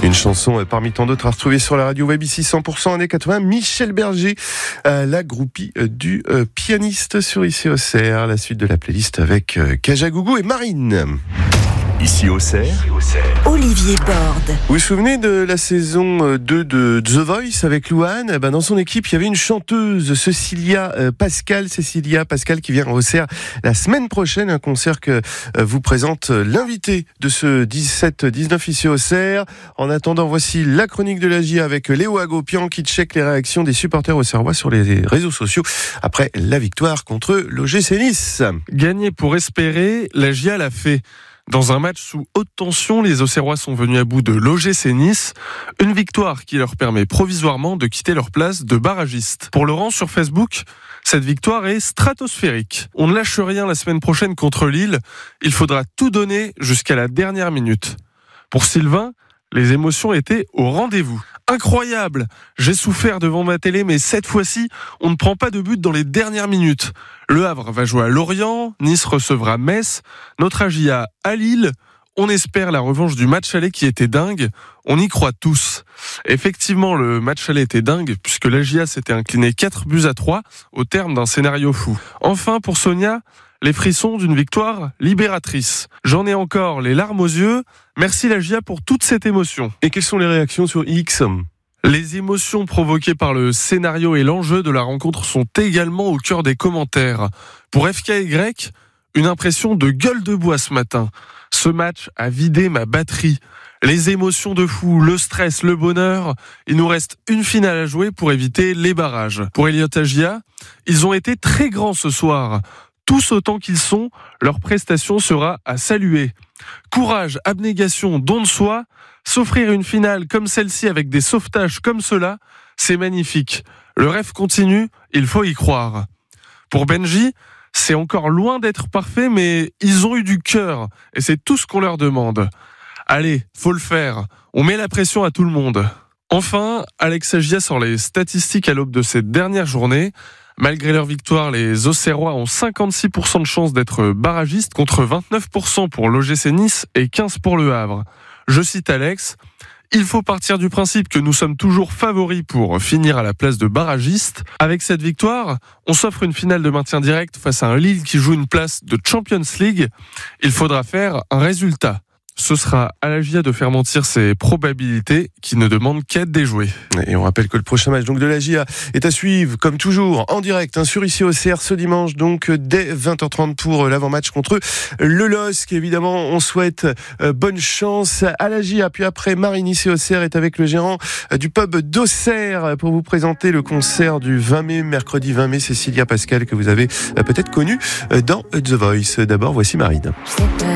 Une chanson parmi tant d'autres à retrouver sur la radio web ici 100% années 80. Michel Berger, la groupie du pianiste sur Ici Auxerre. La suite de la playlist avec Kajagougou et Marine. Ici Auxerre, Olivier Borde. Vous vous souvenez de la saison 2 de The Voice avec Louane? Dans son équipe, il y avait une chanteuse, Cécilia Pascal qui vient à Auxerre la semaine prochaine. Un concert que vous présente l'invité de ce 17-19 ici Auxerre. En attendant, voici la chronique de la GIA avec Léo Hagopian qui check les réactions des supporters auxerrois sur les réseaux sociaux après la victoire contre l'OGC Nice. Gagner pour espérer, la GIA l'a fait. Dans un match sous haute tension, les Auxerrois sont venus à bout de l'OGC Nice. Une victoire qui leur permet provisoirement de quitter leur place de barragiste. Pour Laurent sur Facebook, cette victoire est stratosphérique. On ne lâche rien la semaine prochaine contre Lille. Il faudra tout donner jusqu'à la dernière minute. Pour Sylvain, les émotions étaient au rendez-vous. Incroyable! J'ai souffert devant ma télé, mais cette fois-ci, on ne prend pas de but dans les dernières minutes. Le Havre va jouer à Lorient, Nice recevra Metz, notre AGIA à Lille. On espère la revanche du match aller qui était dingue. On y croit tous. Effectivement, le match aller était dingue, puisque l'AGIA s'était incliné 4-3 au terme d'un scénario fou. Enfin, pour Sonia, les frissons d'une victoire libératrice. J'en ai encore les larmes aux yeux. Merci l'AGIA pour toute cette émotion. Et quelles sont les réactions sur X ? Les émotions provoquées par le scénario et l'enjeu de la rencontre sont également au cœur des commentaires. Pour FKY, une impression de gueule de bois ce matin. Ce match a vidé ma batterie. Les émotions de fou, le stress, le bonheur. Il nous reste une finale à jouer pour éviter les barrages. Pour Elliot Agia, ils ont été très grands ce soir. Tous autant qu'ils sont, leur prestation sera à saluer. Courage, abnégation, don de soi, s'offrir une finale comme celle-ci avec des sauvetages comme cela, c'est magnifique. Le rêve continue, il faut y croire. Pour Benji, c'est encore loin d'être parfait, mais ils ont eu du cœur et c'est tout ce qu'on leur demande. Allez, faut le faire, on met la pression à tout le monde. Enfin, Alex Agia sort les statistiques à l'aube de cette dernière journée. Malgré leur victoire, les Auxerrois ont 56% de chances d'être barragistes contre 29% pour l'OGC Nice et 15% pour le Havre. Je cite Alex, « Il faut partir du principe que nous sommes toujours favoris pour finir à la place de barragistes. Avec cette victoire, on s'offre une finale de maintien direct face à un Lille qui joue une place de Champions League. Il faudra faire un résultat. » Ce sera à la GIA de faire mentir ses probabilités qui ne demandent qu'à être déjouées. Et on rappelle que le prochain match donc de la GIA est à suivre, comme toujours, en direct sur Ici Auxerre ce dimanche, donc dès 20h30 pour l'avant-match contre le LOSC. Évidemment, on souhaite bonne chance à la GIA. Puis après, Marine Ici Auxerre est avec le gérant du pub d'Auxerre pour vous présenter le concert du 20 mai, mercredi 20 mai, Cécilia Pascal, que vous avez peut-être connu dans The Voice. D'abord, voici Marine.